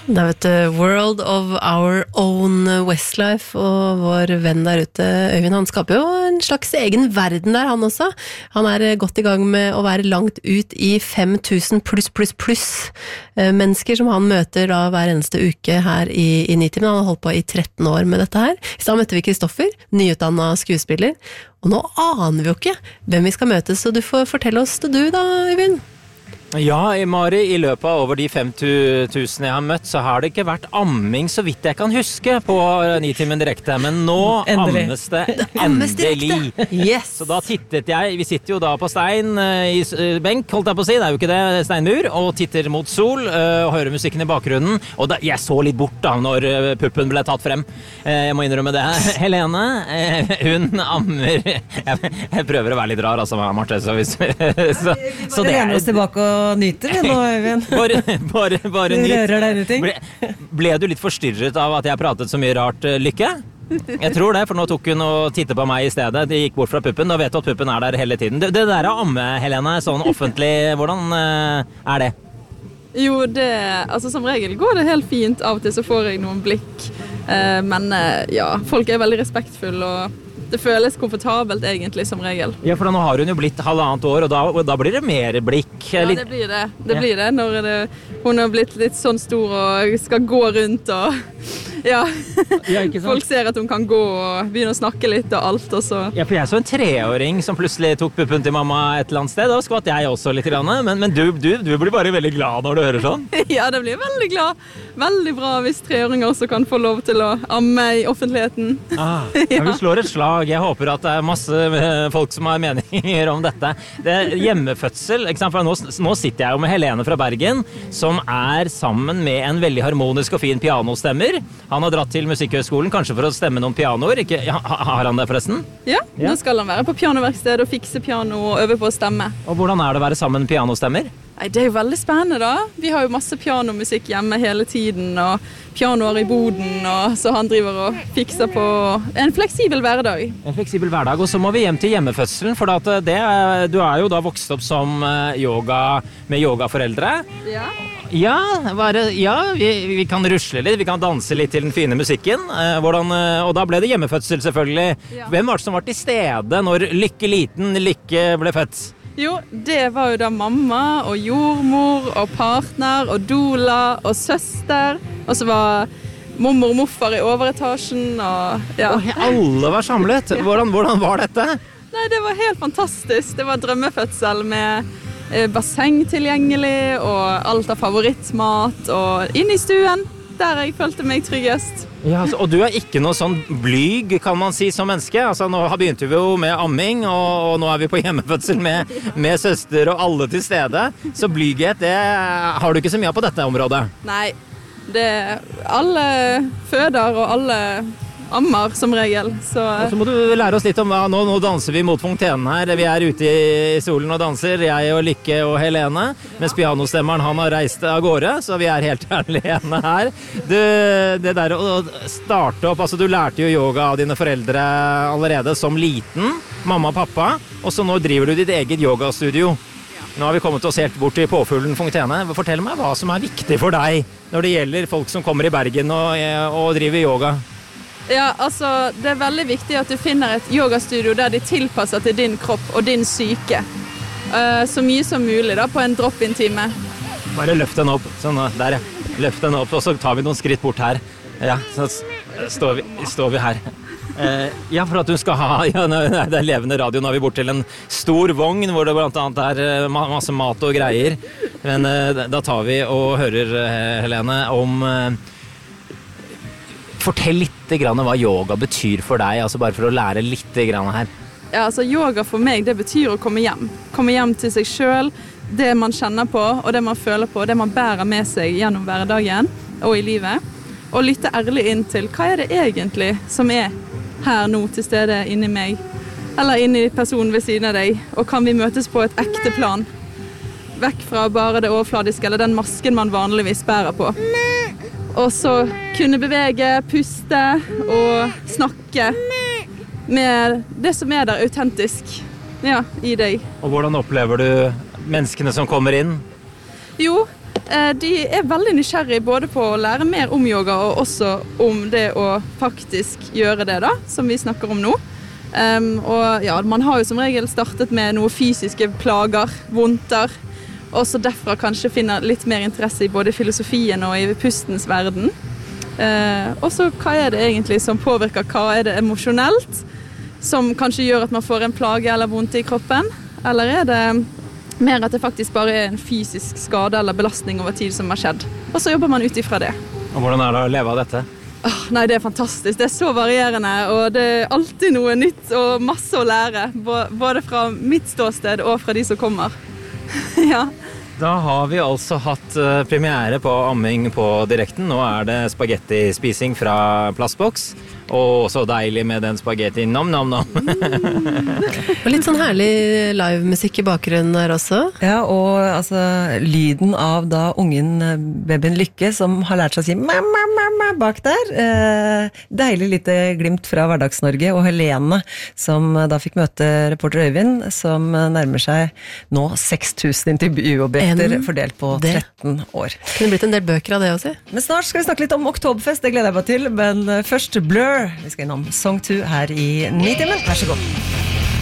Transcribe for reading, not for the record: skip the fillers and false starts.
Det vet du, World of Our Own Westlife, og vår venn der ute, Øyvind, han skaper jo en slags egen verden der, han også. Han godt i gang med å være langt ut i 5000 pluss mennesker som han møter da hver eneste uke her i Nitimen. Han har holdt på i 13 år med dette her. I stedet møtte vi Kristoffer, nyutdannet skuespiller, og nå aner vi jo ikke hvem vi skal møte, så du får fortelle oss det du da, Øyvind. Ja, Mari, i løpet av over de 5000 jeg har møtt, så har det ikke vært amming så vidt jeg kan huske på Nitimen Direkte, men nå ammes det endelig. Yes. Så da tittet jeg, vi sitter jo da på stein i benk, holdt jeg på å si, det jo ikke det, steinmur, og titter mot sol og hører musikken i bakgrunnen, og jeg så litt bort da når puppen ble tatt frem. Jeg må innrømme det. Helene, hun ammer, jeg prøver å være litt rar, altså, Marte, så hvis... så det oss tilbake og nyter vi nå, Øyvind. Bare nyt. Rører deg ting. Ble du litt forstyrret av at jeg pratet så mye rart, Lykke? Jeg tror det, for nå tok hun og tittet på meg i stedet. De gikk bort fra puppen, og vet du at puppen der hele tiden. Det der å amme, Helene, sånn offentlig, hvordan det? Jo, altså som regel går det helt fint. Av og til så får jeg noen blikk. Men ja, folk veldig respektfulle, og det føles komfortabelt egentlig som regel. Ja, for nå har hun jo blitt 1,5 år, og da blir det mer blikk. Ja, det blir det. Det blir det når hun har blitt litt sånn stor og skal gå rundt og ja, folk ser at hun kan gå og begynne å snakke litt og alt og så. Ja, for jeg så en 3-åring som plutselig tok puppen til mamma et eller annet sted, da skvatt jeg også litt grann, men du blir bare veldig glad når du hører sånn. Ja, det blir veldig glad. Veldig bra hvis 3-åringer også kan få lov til å amme i offentligheten. Ja, vi slår et slag. Jeg håper at det masse folk som har meninger om dette. Det hjemmefødsel, ikke sant? For nå sitter jeg jo med Helene fra Bergen, som sammen med en veldig harmonisk og fin pianostemmer. Han har dratt til Musikkhøgskolen, kanskje for å stemme noen pianoer. Har han det forresten? Ja, nå skal han være på pianoverksted og fikse piano og øve på å stemme. Og hvordan det å være sammen med pianostemmer? Nei, det jo veldig spennende da. Vi har jo masse pianomusikk hjemme hele tiden, og pianoer i boden, og så han driver og fikser på en fleksibel hverdag. En fleksibel hverdag, og så må vi hjem til hjemmefødselen, for du jo da vokst opp som med yogaforeldre. Ja. Vi kan rusle litt, vi kan danse litt til den fine musikken, og da ble det hjemmefødsel selvfølgelig. Ja. Hvem var det som var til stede når Lykke ble født? Jo, det var jo da mamma og jordmor og partner og doula og søster, og så var mormor og morfar i overetasjen, og ja. Og alle var samlet. Hvordan var dette? Nei, det var helt fantastisk. Det var drømmefødsel med basseng tilgjengelig, og alt av favorittmat, og inn i stuen, der jeg følte meg tryggest. Ja, og du ikke noe sånn blyg, kan man si, som menneske. Altså, nå begynte vi jo med amming, og nå vi på hjemmefødsel med søster og alle til stede. Så blyghet, det har du ikke så mye av på dette området. Nei, alle føder og alle ammer som regel. Så må du lære oss litt om nå danser vi mot fontenen her. Vi ute i solen og danser, jeg og Lykke og Helene, mens pianostemmeren han har reist av gårde, så vi helt alene her. Det der å starte opp, altså du lærte jo yoga av dine foreldre allerede som liten, mamma og pappa, og så nå driver du ditt eget yogastudio. Nå har vi kommet oss helt bort til Påfuglen fontene. Fortell meg hva som viktig for deg når det gjelder folk som kommer i Bergen og driver yoga. Ja, altså, det veldig viktig at du finner et yogastudio der de tilpasser til din kropp og din syke. Så mye som mulig da, på en drop-in-time. Bare løft den opp, sånn der, ja. Løft den opp, og så tar vi noen skritt bort her. Ja, så står vi her. Ja, for at du skal ha, det levende radio, nå vi bort til en stor vogn, hvor det blant annet masse mat og greier. Men da tar vi og hører, Helene, om... Fortell litt grann hva yoga betyr for deg, altså bare for å lære litt grann her. Ja, altså yoga for meg, det betyr å komme hjem. Komme hjem til seg selv, det man kjenner på, og det man føler på, det man bærer med seg gjennom hverdagen og i livet. Og lytte ærlig inn til, hva det egentlig som her nå til stede inni meg, eller inni personen ved siden av deg, og kan vi møtes på et ekte plan? Vekk fra bare det overfladiske, eller den masken man vanligvis bærer på. Og så kunne bevege, puste og snakke med det som der autentisk i deg. Og hvordan opplever du menneskene som kommer inn? Jo, De veldig nysgjerrige både på å lære mer om yoga og også om det å faktisk gjøre det da, som vi snakker om nå. Og ja, man har jo som regel startet med noen fysiske plager, vondter, og så derfra kanskje finne litt mer interesse i både filosofien og i pustens verden. Og så hva det egentlig som påvirker, hva det emosjonelt, som kanskje gjør at man får en plage eller vondt i kroppen, eller det mer at det faktisk bare en fysisk skade eller belastning over tid som har skjedd. Og så jobber man ut ifra det. Og hvordan det å leve av dette? Nei, det fantastisk. Det så varierende, og det alltid noe nytt og masse å lære, både fra mitt ståsted og fra de som kommer. Ja. Da har vi altså hatt premiere på amming på direkten. Nå det spagettispising fra plastboks. Og så deilig med den spagetti. Nam, nam, nam. Og litt sånn herlig live-musikk i bakgrunnen der også. Ja, og altså lyden av da ungen, babyen Lykke, som har lært seg å si mamma bak der. Deilig lite glimt fra Hverdags-Norge, og Helene, som da fikk møte reporter Øyvind, som nærmer seg nå 6000 intervjuobjekter fordelt på 13 år. Kunne blitt en del bøker av det også. Men snart skal vi snakke litt om Oktoberfest, det gleder jeg meg til, men først Blur. Vi skal innom Song 2 her i Nitimen. Vær så god.